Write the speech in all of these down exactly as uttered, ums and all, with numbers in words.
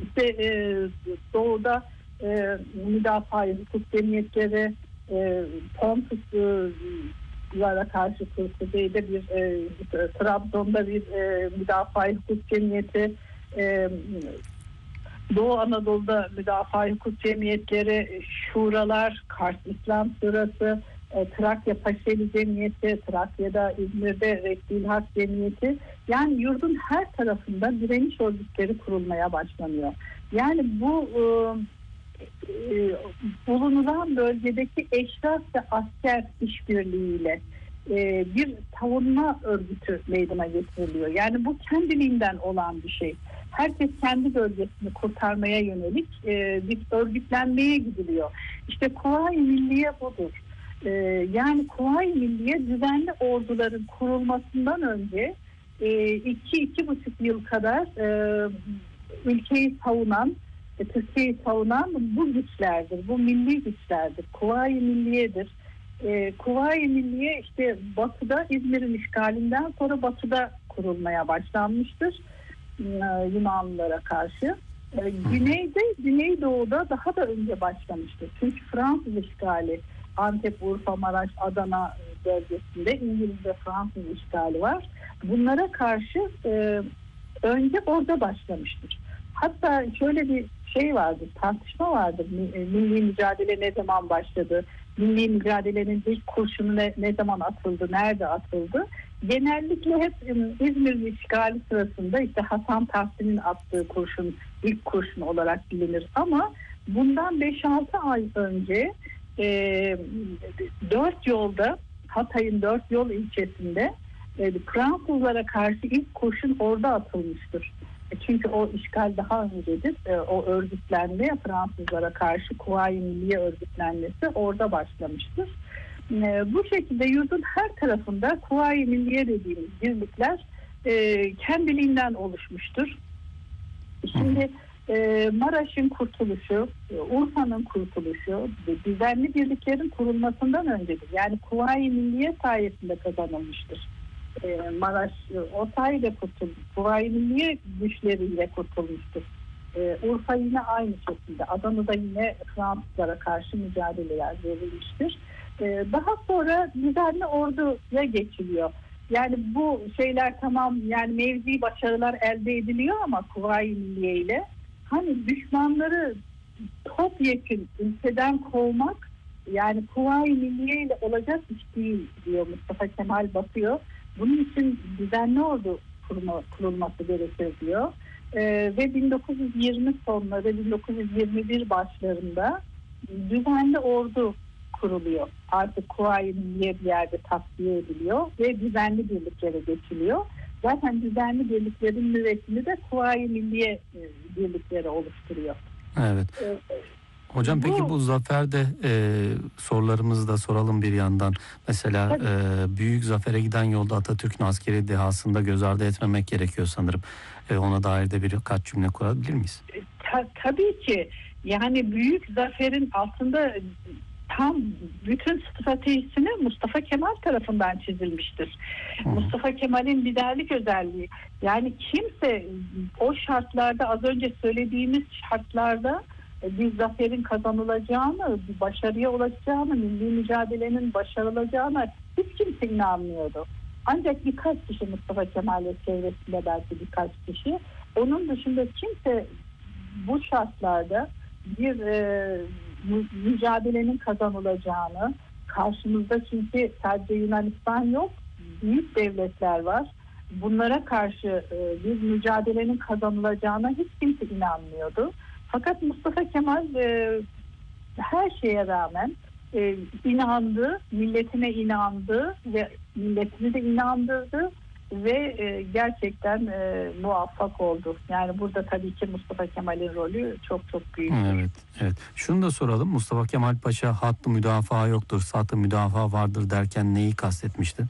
İşte e, doğuda e, müdafaa hukuk cemiyetleri, e, Pontuslara karşı kuzeyde bir e, Trabzon'da bir e, müdafaa hukuk cemiyeti, e, Doğu Anadolu'da müdafaa hukuk cemiyetleri, şuralar, Kars İslam Şurası, e, Trakya Paşeli Cemiyeti, Trakya'da İzmir'de Reddil Hak Cemiyeti. Yani yurdun her tarafında direniş örgütleri kurulmaya başlanıyor. Yani bu e, e, bulunulan bölgedeki eşraf ve asker işbirliğiyle e, bir savunma örgütü meydana getiriliyor. Yani bu kendiliğinden olan bir şey. Herkes kendi bölgesini kurtarmaya yönelik e, bir örgütlenmeye gidiliyor. İşte Kuvayi Milliye budur. E, yani Kuvayi Milliye düzenli orduların kurulmasından önce e, iki iki buçuk yıl kadar e, ülkeyi savunan, e, Türkiye'yi savunan bu güçlerdir. Bu milli güçlerdir. Kuvayi Milliye'dir. E, Kuvayi Milliye işte batıda, İzmir'in işgalinden sonra batıda kurulmaya başlanmıştır. Yunanlılara karşı. Güneyde, Güneydoğu'da daha da önce başlamıştır. Çünkü Fransız işgali, Antep, Urfa, Maraş, Adana bölgesinde İngiliz ve Fransız işgali var. Bunlara karşı e, önce orada başlamıştır. Hatta şöyle bir şey vardır, tartışma vardır. Milli mücadele ne zaman başladı? Milli mücadelenin ilk kurşunu ne, ne zaman atıldı? Nerede atıldı? Genellikle hep İzmir'in işgali sırasında işte Hasan Tahsin'in attığı kurşun ilk kurşun olarak bilinir. Ama bundan beş altı ay önce e, dört yolda, Hatay'ın dört yol ilçesinde e, Fransızlara karşı ilk kurşun orada atılmıştır. E, çünkü o işgal daha öncedir. E, o örgütlenme, Fransızlara karşı Kuvayi Milliye örgütlenmesi orada başlamıştır. E, bu şekilde yurdun her tarafında Kuvayi Milliye dediğimiz birlikler e, kendiliğinden oluşmuştur. Şimdi e, Maraş'ın kurtuluşu, e, Urfa'nın kurtuluşu düzenli birliklerin kurulmasından öncedir. Yani Kuvayi Milliye sayesinde kazanılmıştır. E, Maraş e, o sayede kurtulmuş. Kuvayi Milliye güçleriyle kurtulmuştur. E, Urfa yine aynı şekilde. Adana'da yine Fransızlara karşı mücadeleler verilmiştir. E, daha sonra düzenli orduya geçiliyor. Yani bu şeyler tamam, yani mevzi başarılar elde ediliyor ama Kuvayi Milliye ile hani düşmanları topyekün ülkeden kovmak, yani Kuvayi Milliye ile olacak iş değil diyor Mustafa Kemal Bakıyor. Bunun için düzenli ordu kurma, kurulması gerekir diyor. Ee, ve bin dokuz yüz yirmi sonları, bin dokuz yüz yirmi bir başlarında düzenli ordu kuruluyor. Artık Kuvayi Milliye bir yerde tasfiye ediliyor ve düzenli birliklere geçiliyor. Zaten düzenli birliklerin müvekkili de Kuvayi Milliye birlikleri oluşturuyor. Evet. Ee, Hocam peki bu, bu zaferde e, sorularımızı da soralım bir yandan. Mesela e, büyük zafere giden yolda Atatürk'ün askeri dehasını da göz ardı etmemek gerekiyor sanırım. E, ona dair de birkaç cümle kurabilir miyiz? Ta, tabii ki. Yani büyük zaferin altında tam bütün stratejisini Mustafa Kemal tarafından çizilmiştir. Hı. Mustafa Kemal'in liderlik özelliği. Yani kimse o şartlarda, az önce söylediğimiz şartlarda bir zaferin kazanılacağını, bir başarıya ulaşacağını, milli mücadelenin başarılacağına hiç kimse inanmıyordu. Ancak birkaç kişi, Mustafa Kemal'le çevresinde belki birkaç kişi, onun dışında kimse bu şartlarda bir e, mücadelenin kazanılacağını, karşımızda çünkü sadece Yunanistan yok, büyük devletler var. Bunlara karşı e, bir mücadelenin kazanılacağına hiç kimse inanmıyordu. Fakat Mustafa Kemal e, her şeye rağmen e, inandı, milletine inandı ve milletini de inandırdı ve e, gerçekten e, muvaffak oldu. Yani burada tabii ki Mustafa Kemal'in rolü çok çok büyük. Evet, evet. Şunu da soralım. Mustafa Kemal Paşa hattı müdafaa yoktur, sattı müdafaa vardır derken neyi kastetmişti?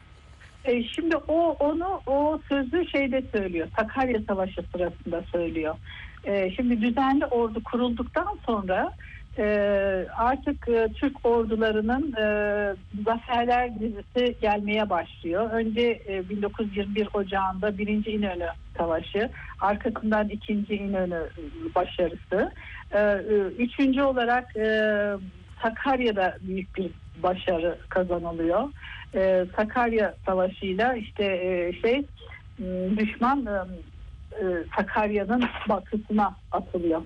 E, şimdi o onu o sözü şeyde söylüyor. Sakarya Savaşı sırasında söylüyor. E, şimdi düzenli ordu kurulduktan sonra e, artık e, Türk ordularının e, zaferler dizisi gelmeye başlıyor. Önce e, bin dokuz yüz yirmi bir Ocağı'nda birinci İnönü Savaşı, arkasından ikinci İnönü başarısı. E, e, üçüncü olarak e, Sakarya'da büyük bir başarı kazanılıyor. E, Sakarya Savaşı'yla işte e, şey düşman e, Sakarya'nın batısına atılıyor.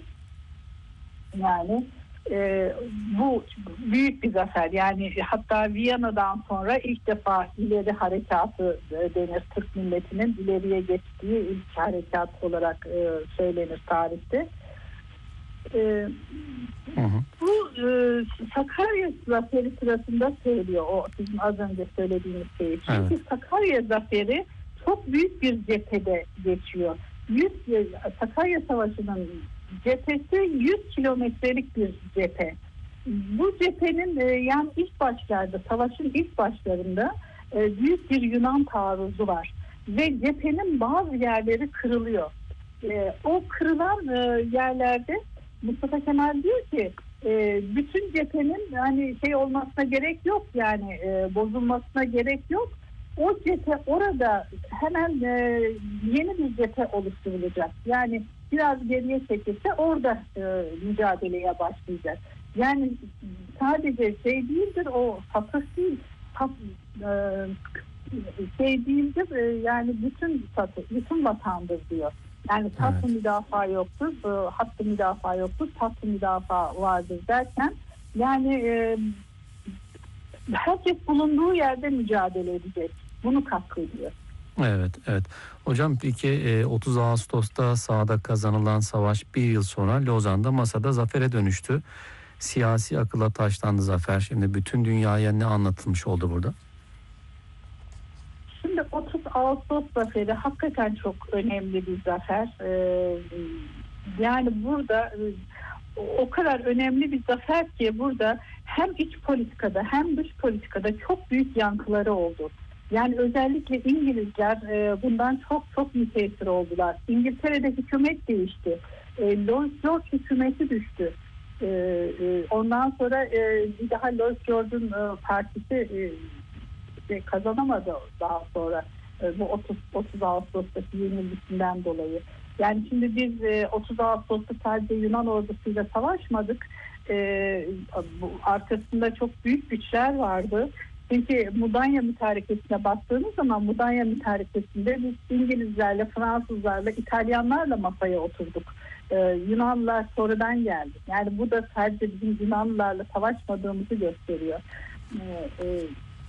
Yani e, bu büyük bir zafer. Yani hatta Viyana'dan sonra ilk defa ileri harekatı e, denir. Türk milletinin ileriye geçtiği ilk harekat olarak e, söylenir tarihte. E, hı hı. Bu e, Sakarya Zaferi sırasında söylüyor o sizin az önce söylediğiniz şey. Çünkü evet. Sakarya Zaferi çok büyük bir cephede geçiyor. yüz Sakarya Savaşı'nın cephesi yüz kilometrelik bir cephe. Bu cephenin yani ilk başlarda, savaşın ilk başlarında büyük bir Yunan taarruzu var. Ve cephenin bazı yerleri kırılıyor. O kırılan yerlerde Mustafa Kemal diyor ki bütün cephenin yani şey olmasına gerek yok, yani bozulmasına gerek yok. O cephe orada hemen e, yeni bir cephe oluşturulacak. Yani biraz geriye çekilse orada e, mücadeleye başlayacak. Yani sadece şey değildir, o satış değil, sat, e, şey değildir, e, yani bütün satı, bütün vatandır diyor. Yani tatlı evet. müdafaa yoktur, e, hattı müdafaa yoktur, tatlı müdafaa vardır derken yani e, herkes bulunduğu yerde mücadele edecek. Bunu kastediyor. Evet, evet. Hocam peki otuz Ağustos'ta sahada kazanılan savaş bir yıl sonra Lozan'da masada zafere dönüştü. Siyasi akıla taşlandı zafer. Şimdi bütün dünyaya ne anlatılmış oldu burada? Şimdi otuz Ağustos zaferi hakikaten çok önemli bir zafer. Ee, yani burada o kadar önemli bir zafer ki burada hem iç politikada hem dış politikada çok büyük yankıları oldu. Yani özellikle İngilizler e, bundan çok çok müteessir oldular. İngiltere'de hükümet değişti. E, Lloyd George hükümeti düştü. E, e, ondan sonra e, bir daha Lloyd George'un e, partisi e, kazanamadı daha sonra. E, bu otuz, otuz Ağustos'taki yenilgisinden dolayı. Yani şimdi biz e, otuz Ağustos'ta sadece Yunan ordusuyla savaşmadık. E, bu, arkasında çok büyük güçler vardı. Çünkü Mudanya Mütarekesi'ne baktığımız zaman Mudanya Mütarekesi'nde biz İngilizlerle, Fransızlarla, İtalyanlarla masaya oturduk. Ee, Yunanlılar sonradan geldi. Yani bu da sadece bizim Yunanlılarla savaşmadığımızı gösteriyor. Ee, e,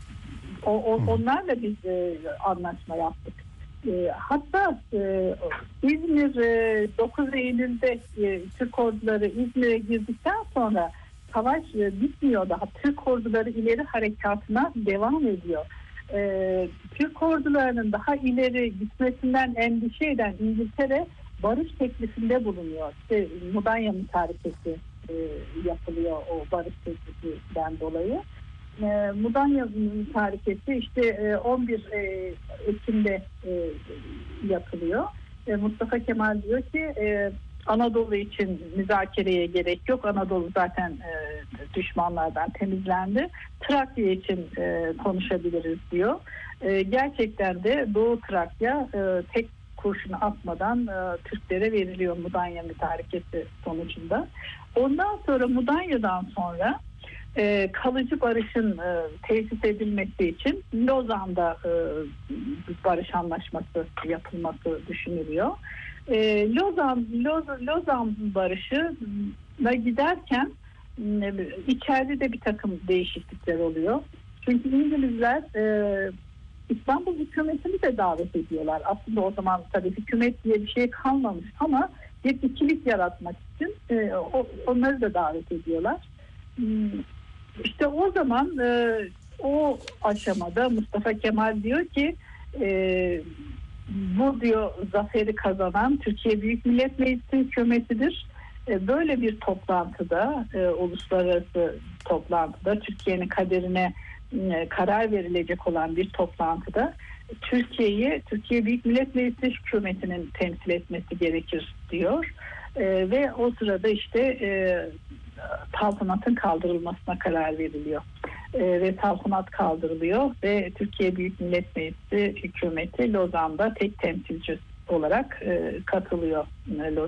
o, o, onlarla biz e, anlaşma yaptık. E, hatta e, İzmir e, dokuz Eylül'de e, Türk orduları İzmir'e girdikten sonra savaş e, bitmiyor daha. Türk orduları ileri harekatına devam ediyor. Ee, Türk ordularının daha ileri gitmesinden endişe eden İngiltere barış teklifinde bulunuyor. İşte Mudanya Mütarekesi e, yapılıyor o barış teklifinden dolayı. E, Mudanya Mütarekesi işte e, on bir e, Ekim'de e, yapılıyor. E, Mustafa Kemal diyor ki e, Anadolu için müzakereye gerek yok. Anadolu zaten e, düşmanlardan temizlendi. Trakya için e, konuşabiliriz diyor. E, gerçekten de Doğu Trakya e, tek kurşunu atmadan e, Türklere veriliyor Mudanya Mütarekesi sonucunda. Ondan sonra Mudanya'dan sonra e, kalıcı barışın e, tesis edilmesi için Lozan'da e, barış anlaşması yapılması düşünülüyor. E, Lozan, Lozan, Lozan barışına giderken e, içeride de bir takım değişiklikler oluyor. Çünkü İngilizler e, İstanbul hükümetini de davet ediyorlar. Aslında o zaman tabii hükümet diye bir şey kalmamış ama bir ikilik yaratmak için e, o, onları da davet ediyorlar. İşte o zaman e, o aşamada Mustafa Kemal diyor ki e, bu diyor zaferi kazanan Türkiye Büyük Millet Meclisi hükümetidir. E, böyle bir toplantıda, e, uluslararası toplantıda Türkiye'nin kaderine e, karar verilecek olan bir toplantıda Türkiye'yi Türkiye Büyük Millet Meclisi hükümetinin temsil etmesi gerekir diyor. E, ve o sırada işte e, saltanatın kaldırılmasına karar veriliyor. E, ve saltanat kaldırılıyor ve Türkiye Büyük Millet Meclisi hükümeti Lozan'da tek temsilci olarak e, katılıyor.